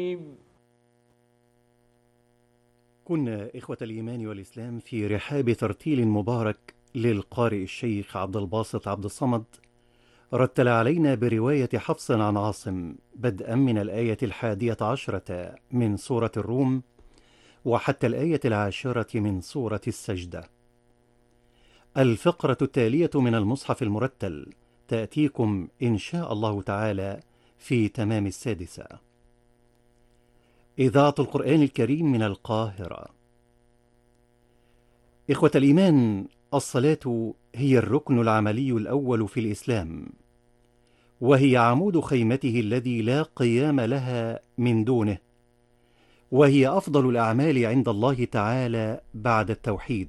كنا إخوة الإيمان والإسلام في رحاب ترتيل مبارك للقارئ الشيخ عبد الباسط عبد الصمد، رتل علينا برواية حفص عن عاصم بدءا من الآية 11 من سورة الروم وحتى الآية 10 من سورة السجدة. الفقرة التالية من المصحف المرتل تأتيكم إن شاء الله تعالى في تمام 6. إذاعة القرآن الكريم من القاهرة. إخوة الإيمان، الصلاة هي الركن العملي الأول في الإسلام، وهي عمود خيمته الذي لا قيام لها من دونه، وهي أفضل الأعمال عند الله تعالى بعد التوحيد.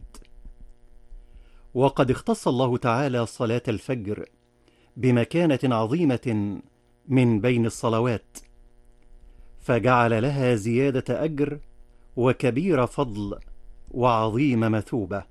وقد اختص الله تعالى صلاة الفجر بمكانة عظيمة من بين الصلوات، فجعل لها زيادة أجر وكبير فضل وعظيم مثوبة.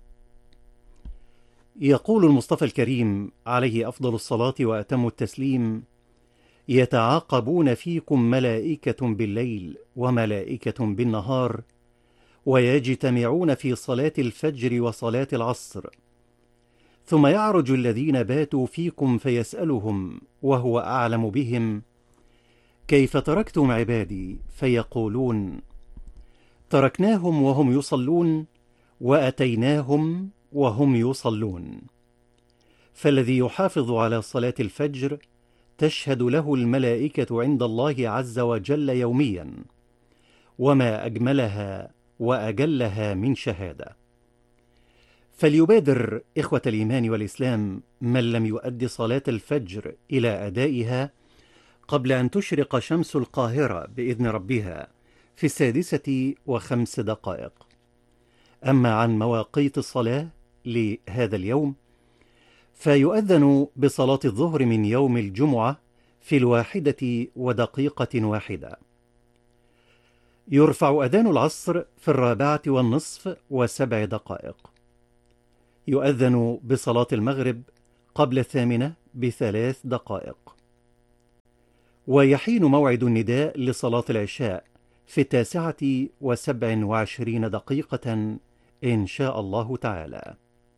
يقول المصطفى الكريم عليه أفضل الصلاة وأتم التسليم: يتعاقبون فيكم ملائكة بالليل وملائكة بالنهار، ويجتمعون في صلاة الفجر وصلاة العصر، ثم يعرج الذين باتوا فيكم فيسألهم وهو أعلم بهم: كيف تركتم عبادي؟ فيقولون: تركناهم وهم يصلون وأتيناهم وهم يصلون. فالذي يحافظ على صلاة الفجر تشهد له الملائكة عند الله عز وجل يوميا، وما أجملها وأجلها من شهادة. فليبادر إخوة الإيمان والإسلام من لم يؤد صلاة الفجر إلى أدائها قبل أن تشرق شمس القاهرة بإذن ربها في 6:05. أما عن مواقيت الصلاة لهذا اليوم، فيؤذن بصلاة الظهر من يوم الجمعة في 1:01. يرفع أذان العصر في 4:06. يؤذن بصلاة المغرب قبل 8 ب3 دقائق. ويحين موعد النداء لصلاة العشاء في 9:27 إن شاء الله تعالى.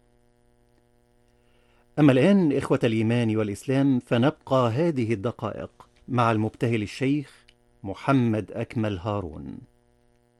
أما الآن إخوة الإيمان والإسلام، فنبقى هذه الدقائق مع المبتهل الشيخ محمد أكمل هارون.